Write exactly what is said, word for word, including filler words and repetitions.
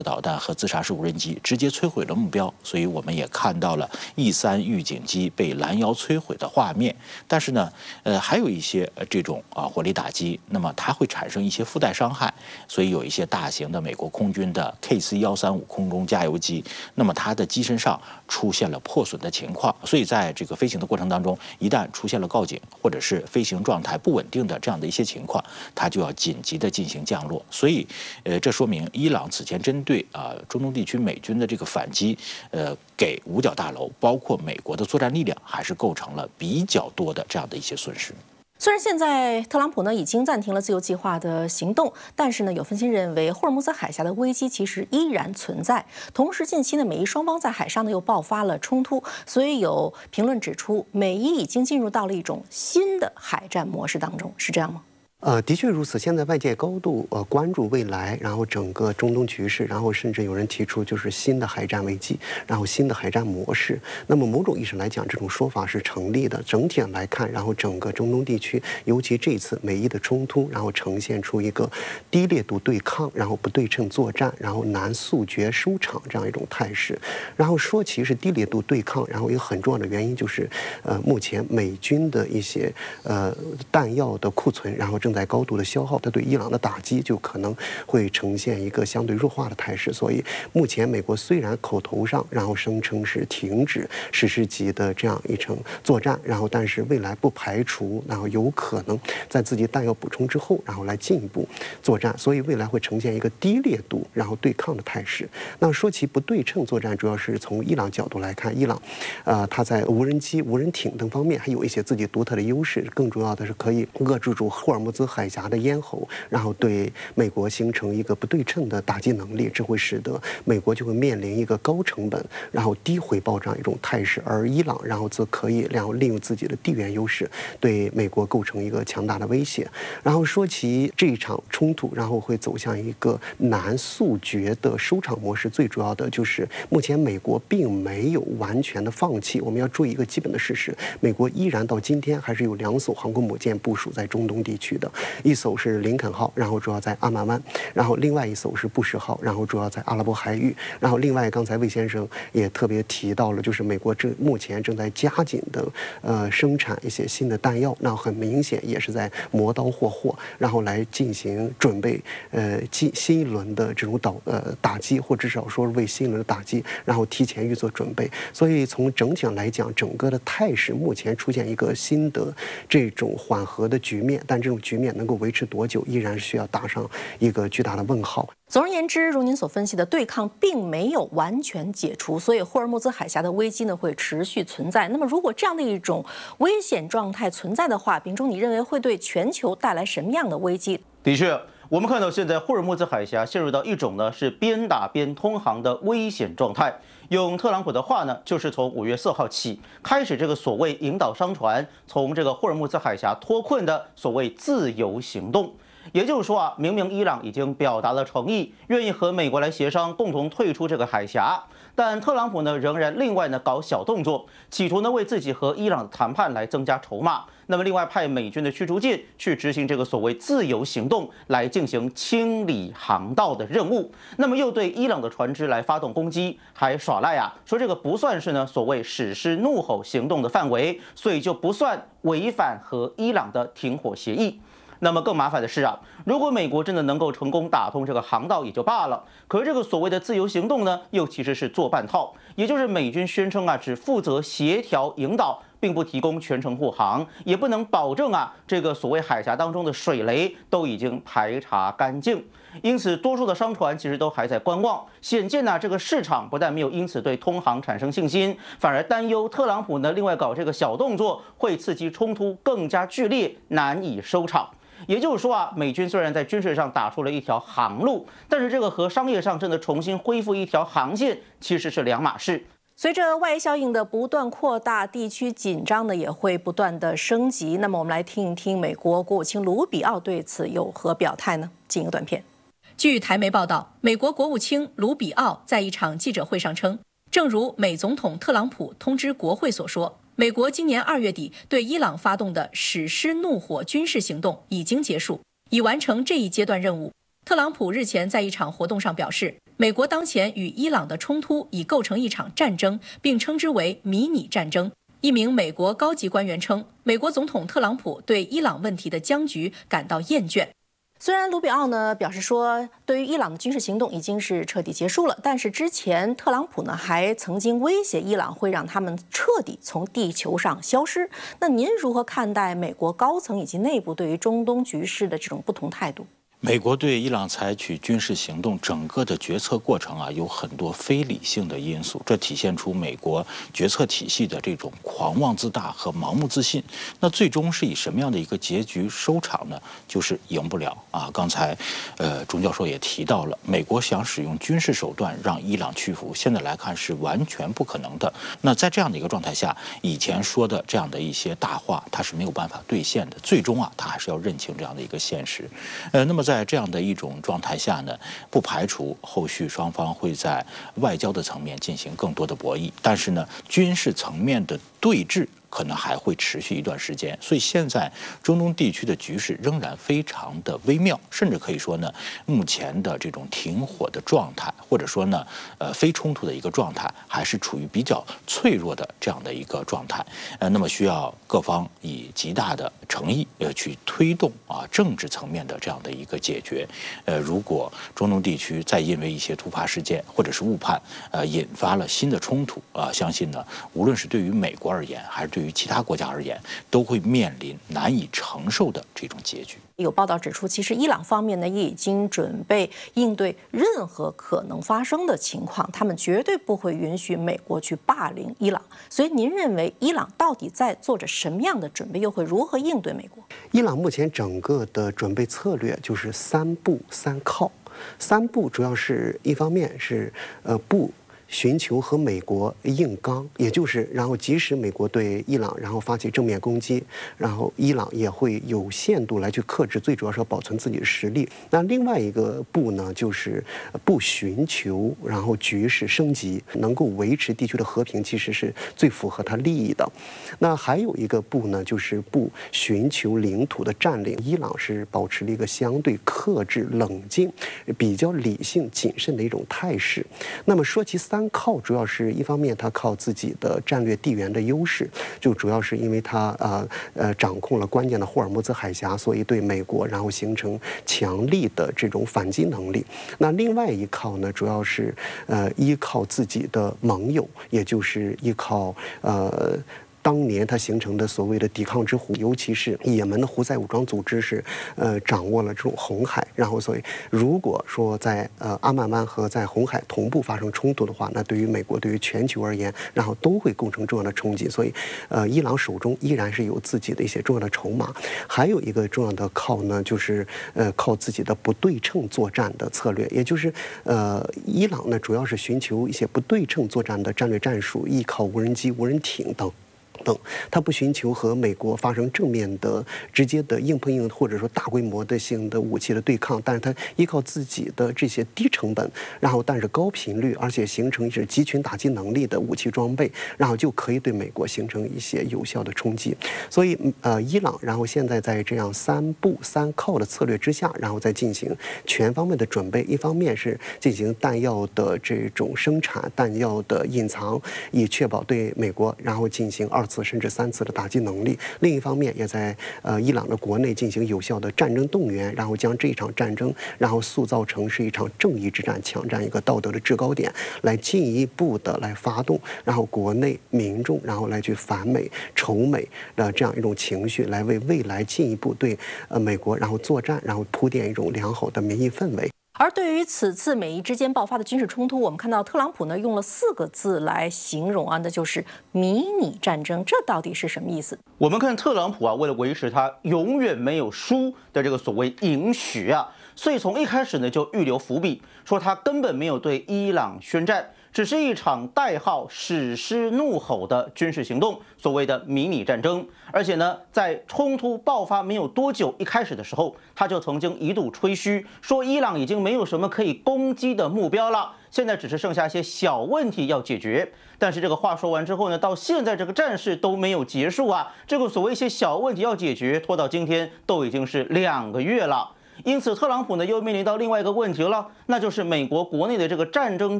导弹和自杀式无人机直接摧毁了目标，所以我们也看到了 E 三预警机被拦腰摧毁的画面。但是呢，呃，还有一些这种啊火力打击，那么它会产生一些附带伤害，所以有一些大型的美国空军的 K C 一三五空中加油机，那么它的机身上出现了破损的情况，所以在这个飞行的过程当中，一旦出现了告警或者是飞行状态不稳定的这样的一些情况，它就要紧急的进行降落。所以，呃，这说明伊朗此前针对对啊，中东地区美军的这个反击，呃，给五角大楼，包括美国的作战力量，还是构成了比较多的这样的一些损失。 虽然现在特朗普呢已经暂停了自由计划的行动，但是呢，有分析认为霍尔木兹海峡的危机其实依然存在。同时，近期呢，美伊双方在海上呢又爆发了冲突，所以有评论指出，美伊已经进入到了一种新的海战模式当中，是这样吗？ 呃，的确如此。现在外界高度呃关注未来，然后整个中东局势，然后甚至有人提出就是新的海战危机，然后新的海战模式。那么某种意义上来讲，这种说法是成立的。整体上来看，然后整个中东地区，尤其这次美伊的冲突，然后呈现出一个低烈度对抗，然后不对称作战，然后难速决收场这样一种态势。然后说其实低烈度对抗，然后一个很重要的原因就是，呃，目前美军的一些呃弹药的库存，然后正在高度的消耗，它对伊朗的打击就可能会呈现一个相对弱化的态势。所以目前美国虽然口头上然后声称是停止史诗级的这样一场作战，然后但是未来不排除然后有可能在自己弹药补充之后，然后来进一步作战。所以未来会呈现一个低烈度然后对抗的态势。那说起不对称作战，主要是从伊朗角度来看，伊朗呃它在无人机、无人艇等方面还有一些自己独特的优势，更重要的是可以遏制住霍尔木兹海峡的咽喉，然后对美国形成一个不对称的打击能力，这会使得美国就会面临一个高成本然后低回报这样一种态势，而伊朗然后则可以然后利用自己的地缘优势对美国构成一个强大的威胁。然后说起这一场冲突，然后会走向一个难速决的收场模式，最主要的就是目前美国并没有完全的放弃。我们要注意一个基本的事实，美国依然到今天还是有两艘航空母舰部署在中东地区的，一艘是林肯号，然后主要在阿曼湾，然后另外一艘是布什号，然后主要在阿拉伯海域。然后另外刚才魏先生也特别提到了，就是美国正目前正在加紧的呃生产一些新的弹药，那很明显也是在磨刀霍霍，然后来进行准备呃新新一轮的这种导呃打击，或至少说是为新一轮的打击然后提前预做准备。所以从整体上来讲，整个的态势目前出现一个新的这种缓和的局面，但这种局面能够维持多久，依然需要打上一个巨大的问号。 总而言之，如您所分析的，对抗并没有完全解除，所以霍尔木兹海峡的危机呢会持续存在。那么，如果这样的一种危险状态存在的话，秉忠，你认为会对全球带来什么样的危机？ 的确，我们看到现在霍尔木兹海峡陷入到一种呢是边打边通航的危险状态。用特朗普的话呢，就是从五月四号起开始这个所谓引导商船从这个霍尔木兹海峡脱困的所谓自由行动。也就是说啊，明明伊朗已经表达了诚意，愿意和美国来协商，共同退出这个海峡，但特朗普呢仍然另外呢搞小动作，企图呢为自己和伊朗的谈判来增加筹码。那么另外派美军的驱逐舰去执行这个所谓自由行动，来进行清理航道的任务。那么又对伊朗的船只来发动攻击，还耍赖啊，说这个不算是呢所谓史诗怒吼行动的范围，所以就不算违反和伊朗的停火协议。那么更麻烦的是啊，如果美国真的能够成功打通这个航道也就罢了，可是这个所谓的自由行动呢，又其实是做半套，也就是美军宣称啊，只负责协调引导，并不提供全程护航，也不能保证啊，这个所谓海峡当中的水雷都已经排查干净。因此，多数的商船其实都还在观望。显见呢，这个市场不但没有因此对通航产生信心，反而担忧特朗普呢另外搞这个小动作，会刺激冲突更加剧烈，难以收场。也就是说啊，美军虽然在军事上打出了一条航路，但是这个和商业上真的重新恢复一条航线其实是两码事。 随着外溢效应的不断扩大，地区紧张呢也会不断的升级。那么我们来听一听美国国务卿卢比奥对此有何表态呢？进一个短片。 据台媒报道，美国国务卿卢比奥在一场记者会上称，正如美总统特朗普通知国会所说，美国今年二月底对伊朗发动的史诗怒火军事行动已经结束，已完成这一阶段任务。特朗普日前在一场活动上表示， 美国当前与伊朗的冲突已构成一场战争，并称之为迷你战争。一名美国高级官员称，美国总统特朗普对伊朗问题的僵局感到厌倦。 虽然卢比奥呢表示说，对于伊朗的军事行动已经是彻底结束了，但是之前特朗普呢还曾经威胁伊朗会让他们彻底从地球上消失。那您如何看待美国高层以及内部对于中东局势的这种不同态度？ 美国对伊朗采取军事行动整个的决策过程啊，有很多非理性的因素，这体现出美国决策体系的这种狂妄自大和盲目自信。那最终是以什么样的一个结局收场呢？就是赢不了啊！刚才，呃，钟教授也提到了，美国想使用军事手段让伊朗屈服，现在来看是完全不可能的。那在这样的一个状态下，以前说的这样的一些大话，它是没有办法兑现的。最终啊，他还是要认清这样的一个现实。呃，那么在在这样的一种状态下呢，不排除后续双方会在外交的层面进行更多的博弈，但是呢，军事层面的对峙可能还会持续一段时间，所以现在中东地区的局势仍然非常的微妙，甚至可以说呢，目前的这种停火的状态，或者说呢，呃，非冲突的一个状态，还是处于比较脆弱的这样的一个状态。呃，那么需要各方以极大的诚意，呃，去推动啊政治层面的这样的一个解决。呃，如果中东地区再因为一些突发事件或者是误判，呃，引发了新的冲突啊、呃，相信呢，无论是对于美国而言，还是对于其他国家而言，都会面临难以承受的这种结局。 有报道指出，其实伊朗方面呢也已经准备应对任何可能发生的情况，他们绝对不会允许美国去霸凌伊朗。所以您认为伊朗到底在做着什么样的准备，又会如何应对美国？ 伊朗目前整个的准备策略就是三步三靠。三步主要是一方面是呃不寻求和美国硬刚，也就是然后即使美国对伊朗然后发起正面攻击，然后伊朗也会有限度来去克制，最主要是要保存自己的实力。那另外一个步呢，就是不寻求然后局势升级，能够维持地区的和平，其实是最符合他利益的。那还有一个步呢，就是不寻求领土的占领。伊朗是保持了一个相对克制、冷静、比较理性、谨慎的一种态势。那么说起三靠，主要是一方面，它靠自己的战略地缘的优势，就主要是因为它呃呃掌控了关键的霍尔木兹海峡，所以对美国然后形成强力的这种反击能力。那另外一靠呢，主要是呃依靠自己的盟友，也就是依靠呃。当年它形成的所谓的抵抗之虎，尤其是也门的胡塞武装组织是，呃，掌握了这种红海。然后，所以如果说在呃阿曼湾和在红海同步发生冲突的话，那对于美国、对于全球而言，然后都会构成重要的冲击。所以，呃，伊朗手中依然是有自己的一些重要的筹码。还有一个重要的靠呢，就是呃靠自己的不对称作战的策略，也就是呃伊朗呢主要是寻求一些不对称作战的战略战术，依靠无人机、无人艇等。等，他不寻求和美国发生正面的、直接的硬碰硬，或者说大规模的性的武器的对抗，但是他依靠自己的这些低成本，然后但是高频率，而且形成一支集群打击能力的武器装备，然后就可以对美国形成一些有效的冲击。所以，呃，伊朗然后现在在这样三步三靠的策略之下，然后再进行全方面的准备，一方面是进行弹药的这种生产、弹药的隐藏，以确保对美国然后进行二次甚至三次的打击能力。另一方面，也在呃伊朗的国内进行有效的战争动员，然后将这一场战争，然后塑造成是一场正义之战，抢占一个道德的制高点，来进一步的来发动，然后国内民众，然后来去反美、仇美的这样一种情绪，来为未来进一步对呃美国然后作战，然后铺垫一种良好的民意氛围。 而对于此次美伊之间爆发的军事冲突，我们看到特朗普呢用了四个字来形容啊，那就是迷你战争。这到底是什么意思？ 我们看特朗普啊，为了维持他永远没有输的这个所谓允许啊，所以从一开始呢就预留伏笔，说他根本没有对伊朗宣战，只是一场代号史诗怒吼的军事行动，所谓的迷你战争。而且呢，在冲突爆发没有多久，一开始的时候，他就曾经一度吹嘘说，伊朗已经没有什么可以攻击的目标了，现在只是剩下一些小问题要解决。但是这个话说完之后呢，到现在这个战事都没有结束啊，这个所谓一些小问题要解决，拖到今天都已经是两个月了。 因此特朗普呢又面临到另外一个问题了，那就是美国国内的这个战争